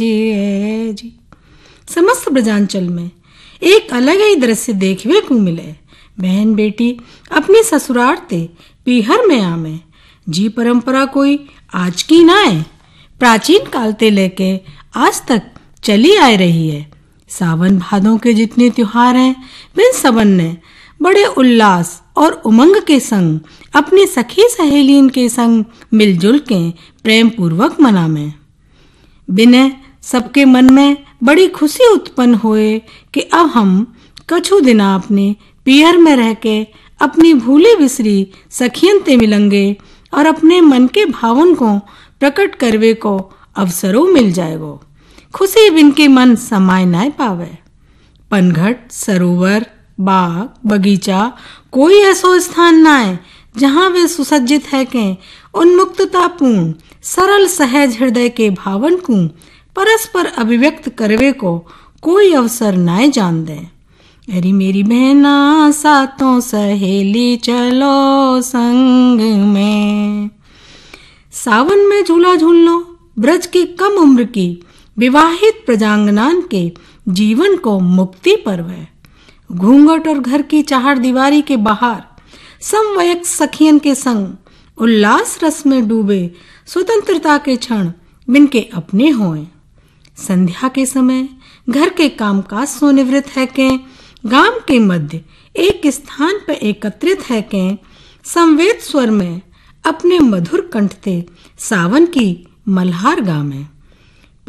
जी। समस्त ब्रजांचल में एक अलग ही दृश्य देखने को मिले। बहन बेटी अपनी ससुराल ते पीहर में आमे। जी परंपरा कोई आज की ना है, प्राचीन काल ते लेके आज तक चली आ रही है। सावन भादों के जितने त्योहार हैं, बिन सबन ने बड़े उल्लास और उमंग के संग अपनी सखी सहेलियन के संग मिलजुल के प्रेम पूर्वक मनामे। बिने सबके मन में बड़ी खुशी उत्पन्न होए कि अब हम कछु दिना अपने पियर में रह के अपनी भूली बिसरी सखियन ते मिलेंगे और अपने मन के भावन को प्रकट करवे को अवसरों मिल जाएगो। खुशी बिन के मन समाय ना पावे। पनघट, सरोवर, बाग, बगीचा कोई ऐसा स्थान ना है जहाँ वे सुसज्जित है के उन्मुक्ततापूर्ण सरल सहज हृदय के भावन को परस्पर अभिव्यक्त करवे को कोई अवसर ना जान दे। अरे मेरी बहना सातों सहेली चलो संग में। सावन में झूला झूलना ब्रज की कम उम्र की विवाहित प्रजांगनान के जीवन को मुक्ति पर्व है। घूंघट और घर की चार दीवारी के बाहर समवयस्क सखियन के संग उल्लास रस में डूबे स्वतंत्रता के क्षण बिनके अपने होए। संध्या के समय घर के कामकाज से निवृत्त है के गांव के मध्य एक स्थान पर एकत्रित है के संवेद स्वर में अपने मधुर कंठ से सावन की मल्हार गावे।